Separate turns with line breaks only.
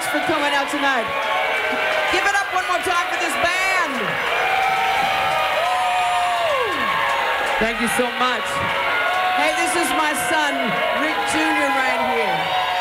for coming out tonight. Give it up one more time for this band.
Thank you so much.
Hey, this is my son, Rick Jr. right here.